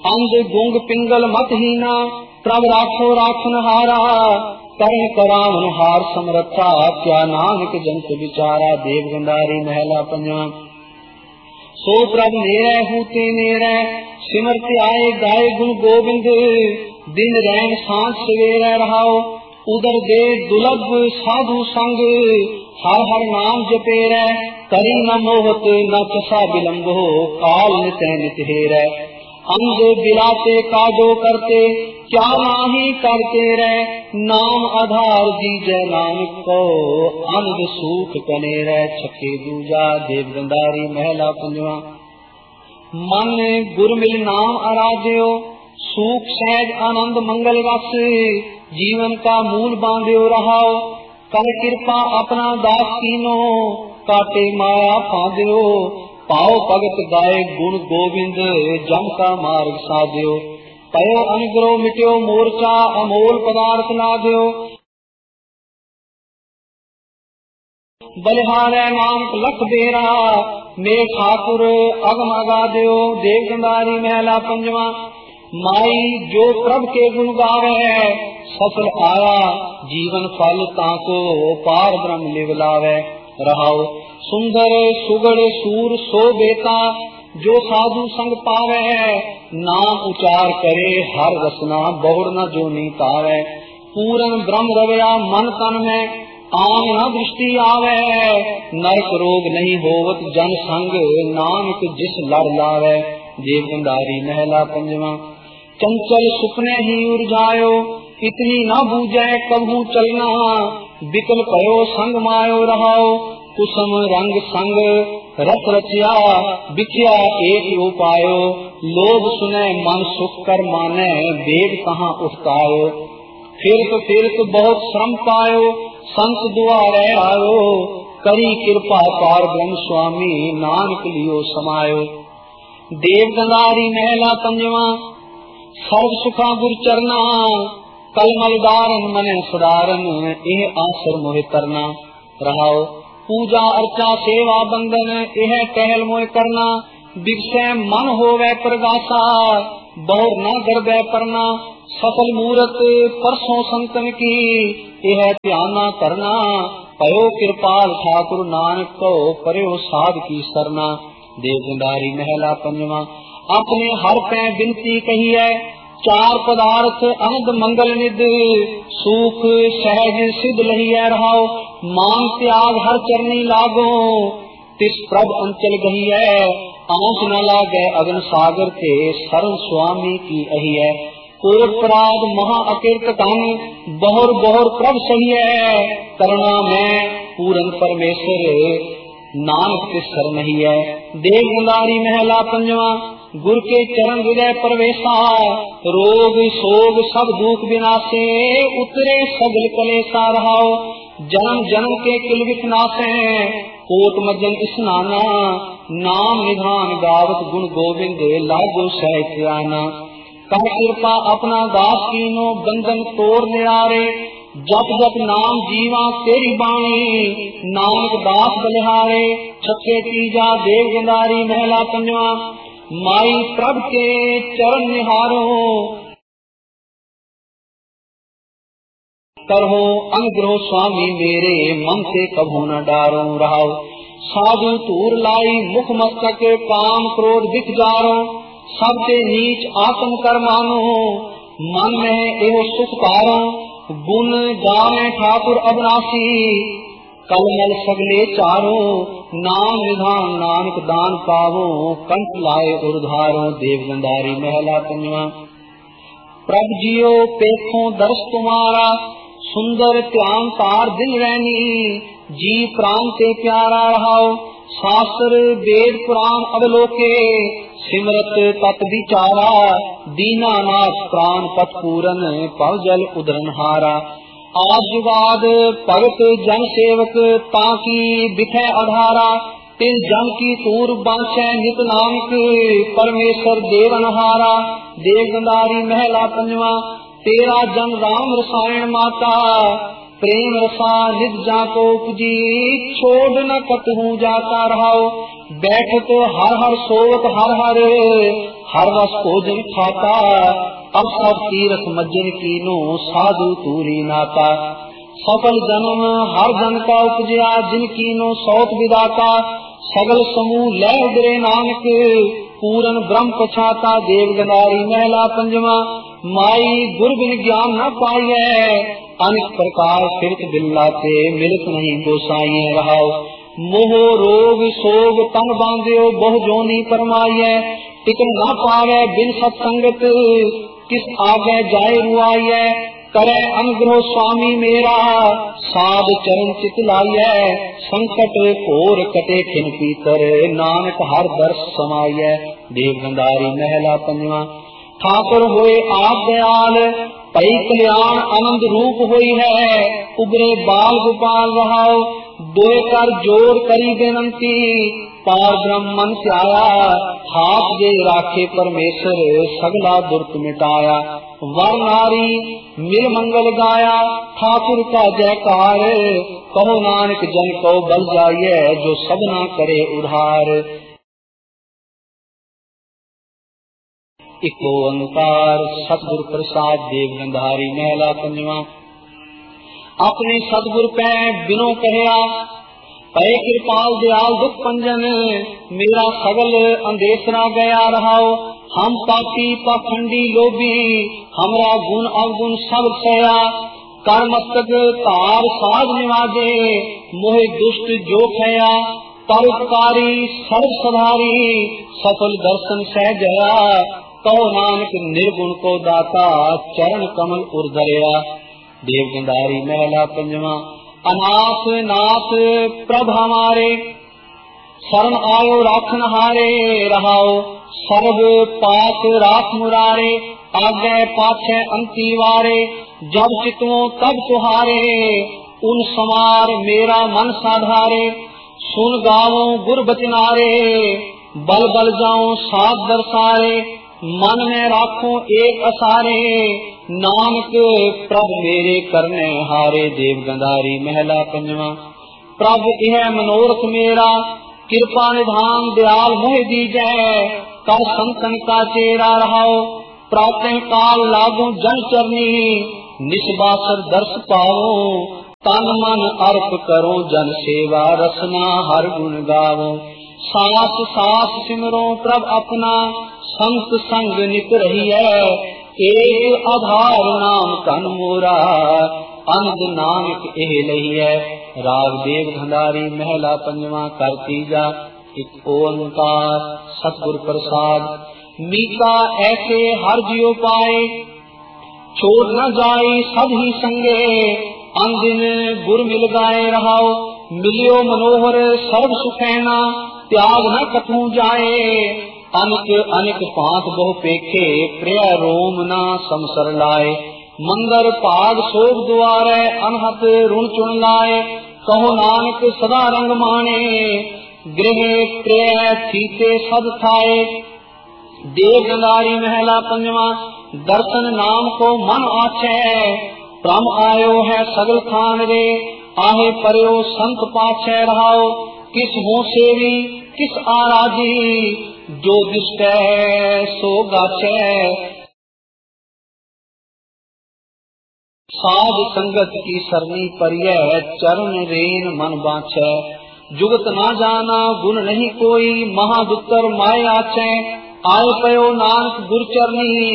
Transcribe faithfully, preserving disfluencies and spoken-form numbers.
अंध गुंग पिंगल मत हीना प्रभ राखो राखन हारा करण करावन हार समरथा क्या नानक जंत विचारा। देव गंधारी महला पंजवा। सो प्रभ नेरै हूते नेरै सिमरत आए गाए गुण गोबिंद दिन रैन सांझ सवेरै रहाओ उदर दे दुलभ साधु संग हर हर नाम जपेरै करी न मोहत न चसा विलंब हो काल नित नित हेरै। अंध बिलाते काजो करते क्या नाही करते रह नाम आधार दीजै नानक को अंध सूख कने रह छके दूजा। देव गंधारी महला पंजवा। मन गुर मिल नाम आराध्यो सूख सहज आनंद मंगल रस जीवन का मूल बांध्यो रहाओ कर कृपा अपना दास कीनो काटे माया फांध्यो पाओ भगत गाए गुण गोविंद जम का मार्ग साध्यो पयो अनुग्रह मिट्यो मोर्चा अमोल पदार्थ लाद्यो बलिहारै नानक लख बेरा मेरे ठाकुर अगम अगाद्यो। देव गंधारी महला पंजवा। माई जो प्रभ के गुण गावे सफल आया जीवन फल ताको पार ब्रह्म लिव लावे रहाओ सुंदर सुगड़ सूर सो बेता जो साधु संग पावे नाम उचार करे हर रसना बहुड़ न जो नी पावे पूरन ब्रह्म रवया मन तन में आम न दृष्टि आवे नरक रोग नहीं होवत जन संग नानक जिस लड़ लावे। देव गंधारी महला पंजवा। चंचल सुपने ही उर्जायो इतनी न बूझे कबू चलना बिकल पयो संग मायो रहाओ कुसम रंग संग रथ रचिया बिखिया एक उपायो लोग सुने मन सुख कर माने वेद कहाँ उठतायो फिरत फिरत बहुत श्रम पायो संत दुआरे आयो करी कृपा पार ब्रह्म स्वामी नानक लियो समायो। देव गंधारी महला पंजवा। सर्व सुखा गुर चरना कलमल दारन मने सुडारन एह आसर मोहि तरना रहाओ पूजा अर्चा सेवा बंदन यह टहल मोह करना बिगसै मन होवे प्रगासा बहुर न गर्दे परना सफल मूरत परसों संतन की यह ध्याना करना पयो कृपाल ठाकुर नानक को परयो साध की सरना। देव गंधारी महला पंजवा। अपने हर पै बिनती कही है चार पदार्थ अनंद मंगल निध सुख सहज सिद्ध लहिया रहाओ मान त्याग हर चरनी लागो तिस प्रभ अंचल गही है आंच न लागे अगन सागर के शरण स्वामी की अही है कोट पराध महा अकीर्त कम बहुर बहुर प्रभ सही है करुणा में पूरन परमेश्वर नानक के सर नहीं है। देव गंधारी महला पंजवा। गुर के चरण हृदय प्रवेशा रोग सोग सब दुख विनाशे उतरे सगल कलेसा रहाओ जन्म जन्म के किल विनाशे कोट मज्जन स्नाना नाम निधान गावत गुण गोविंद लागो सहना कह कृपा अपना दास कीनो बंधन तोड़ निरारे जप जप नाम जीवा तेरी बाणी नानक दास बलिहारे छठे तीजा। देव गंधारी महला पंजवा। माई प्रभ के चरण निहारो करहो अनुग्रह स्वामी मेरे मन से कभू न डारो रहाओ साधु तूर लाई मुख मस्तक काम क्रोध दिख जारो सबसे नीच आत्म कर मानो मन में एहो सुख पारो गुण गावे ठाकुर अविनाशी कलमल सगले चारो नाम निधान नानक दान पावो कंठ लाए उर्धारो। देव गंधारी महला पंजवा। प्रभ जियो पेखो दर्श तुम्हारा सुंदर त्यान तार दिन रहनी जी प्राण से प्यारा रहाओ शास्त्र वेद पुराण अवलोके सिमरत तत् विचारा दीनानाथ प्राण पथ पूरन पव जल उदरन हारा आजुगाद भगत जन सेवक ताकि बिठे अधारा तिल जन की तूर बांछे नित नानक परमेश्वर देवन हारा। देव गंधारी महला पंजवा। तेरा जन राम रसायन माता प्रेम रसा निज जाको उपजी छोड़ न कतहू जाता रहाओ बैठत हर हर सोवत हर हर हर रस भोजन खाता अब सब तीरथ मज्जन कीनो साधु तूरी नाता सफल जन्म हर जन का उपजया जिन कीनो सौत विदाता सगल समूह लय उदरे नानक पूरन ब्रह्म पछाता देव गंधारी महला पंजवा माई गुर बिन ज्ञान न पाइए अनेक प्रकार फिरत बिल्लाते मिलत नहीं गोसाई रहाओ मोह रोग सोग तन बांध्यो बहु जोनी परमाइए टिकन न पावे बिन सत्संगत किस आगे जाए रुआइए करे अनुग्रह स्वामी मेरा साध चरण चित लाइए संकट घोर कटे खिन पीतर नानक हर दर्श समाइए देव गंधारी महला पंजवा ठाकुर होए आप दयाल पई कल्याण आनंद रूप होई है उबरे बाल गोपाल रहाओ दोए कर जोर करी बेनंती पार ब्रह्मन से आया हाथ दे राखे परमेश्वर सगला दुर्त मिटाया वर नारी मिल मंगल गाया ठाकुर का जयकार कहो नानक जन को बल जाइए जो सबना करे उधार इको ओंकार सतगुर प्रसाद देव गंधारी महला पंजवा अपने सतगुर पै बिनो कहया पै कृपाल दयाल दुख पंजन मेरा सगल अंदेसरा गया रहाओ हम पापी पाखंडी लोभी हमरा गुण अवगुण सब सया कर मस्तक तार साध निवाजे मोहे दुष्ट जो खया परोपकारी सर्व सधारी सफल दर्शन सह जया कहो नानक निर्गुण को दाता चरण कमल उर्धरया देव गंधारी महला पंजवा अनाथ नाथ प्रभ हमारे शरण आयो राखन हारे रहाओ सर्व पात राख मुरारे आगे पाछे अंती वारे जब चितवो तब तुहारे उन समार मेरा मन साधारे सुन गावो गुर बचनारे बल बल जाऊं साथ दरसारे मन में राखो एक असारे नानक प्रभ मेरे करने हारे देव गंधारी महला पंजवा प्रभ यह मनोरथ मेरा कृपा निधान दयाल मोह दीजै कर संतन का चेरा रहाओ प्रातः काल लागो जन चरनी निस्बासर दर्श पाओ तन मन अर्प करो जन सेवा रसना हर गुण गावो सास सास सिमरो प्रभ अपना संत संग नित रही है एक आधार नाम कन मोरा अंध नानक एह लही है राग देव गंधारी महला पंजवा कर तीजा एक ओंकार सतगुर प्रसाद मीका ऐसे हर जियो पाए छोड़ न जाए सब ही संगे अंदिन गुर मिल गाए रहाओ मिलियो मनोहर सर्व सुखैना त्याग न कथू जाए अनिक अनिक पांत बहु पेखे प्रिय रोम न समसर लाए मंगर पाग सोग द्वारे अनहत ऋण चुन लाए कहो नानक सदा रंग माने गृह प्रिय थीते सद थाए देव गंधारी महला पंजवा दर्शन नाम को मन आछे प्रम आयो है सगल खान रे आहे पर्यो संत पाछे रहाओ किस हो सेवी किस आराधी जो दुष्ट सो गाछे साध संगत की सरनी परिय चरण रेन मन बाछे जुगत ना जाना गुण नहीं कोई महादुत्तर माय आछे आय पयो नानक गुर चरनी